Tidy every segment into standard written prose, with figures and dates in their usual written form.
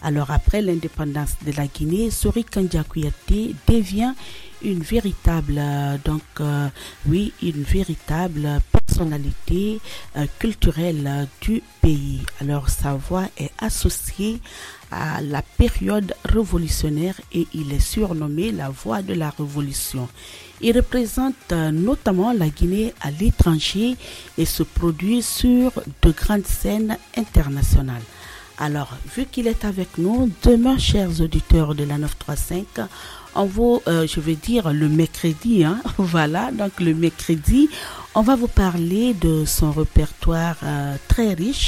Alors après l'indépendance de la Guinée, Sori Kandia Kouyaté devient une véritable, une véritable personnalité culturelle du pays. Alors sa voix est associée à la période révolutionnaire et il est surnommé la voix de la révolution. Il représente notamment la Guinée à l'étranger et se produit sur de grandes scènes internationales. Alors, vu qu'il est avec nous, demain, chers auditeurs de la 935, on vous, je vais dire le mercredi, voilà, donc le mercredi, on va vous parler de son répertoire très riche,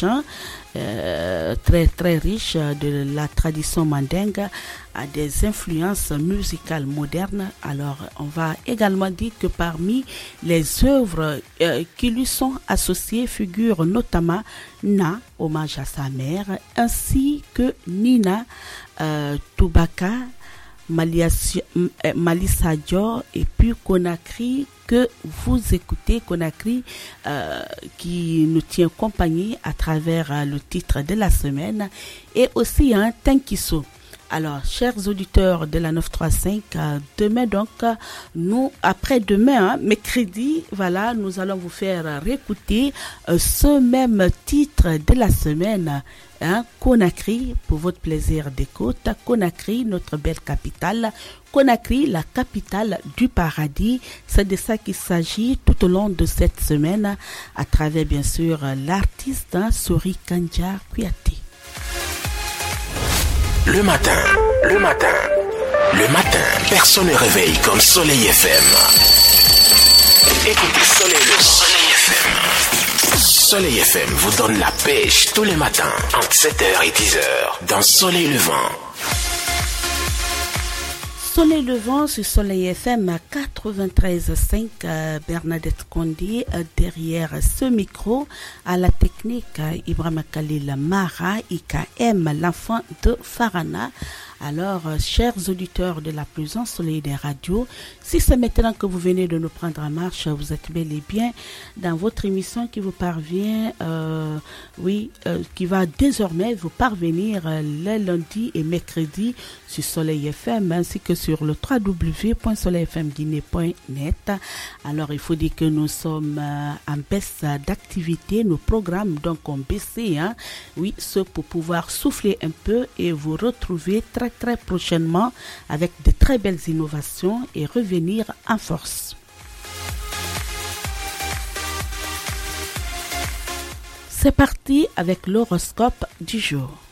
très riche de la tradition mandingue à des influences musicales modernes. Alors, on va également dire que parmi les œuvres qui lui sont associées figurent notamment Na, hommage à sa mère, ainsi que Nina, Toubaka, Malissa Dior et puis Conakry que vous écoutez, Conakry qui nous tient compagnie à travers le titre de la semaine et aussi Tankiso. Alors, chers auditeurs de la 935, demain donc, nous, après-demain, mercredi, voilà, nous allons vous faire réécouter ce même titre de la semaine, Conakry, pour votre plaisir d'écoute. Conakry, notre belle capitale. Conakry, la capitale du paradis. C'est de ça qu'il s'agit tout au long de cette semaine, à travers, bien sûr, l'artiste Sori Kandia Kouyaté. Le matin, personne ne réveille comme Soleil FM. Écoutez Soleil FM. Soleil FM vous donne la pêche tous les matins entre 7h et 10h dans Soleil Levant. Soleil Levant sur Soleil FM à 93.5, Bernadette Condé derrière ce micro à la technique Ibrahim Khalil Mara IKM, l'enfant de Farana. Alors, chers auditeurs de la plus ensoleillée des radios, si c'est maintenant que vous venez de nous prendre en marche, vous êtes bel et bien dans votre émission qui vous parvient, qui va désormais vous parvenir les lundis et mercredis sur Soleil FM ainsi que sur le www.soleilfmguinée.net. Alors, il faut dire que nous sommes en baisse d'activité, nos programmes donc ont baissé, ce pour pouvoir souffler un peu et vous retrouver très prochainement avec de très belles innovations et revenir en force. C'est parti avec l'horoscope du jour.